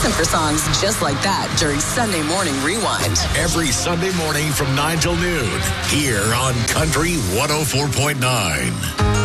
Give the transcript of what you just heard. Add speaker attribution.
Speaker 1: listen for songs just like that during Sunday Morning Rewind.
Speaker 2: Every Sunday morning from 9 till noon here on Country 104.9.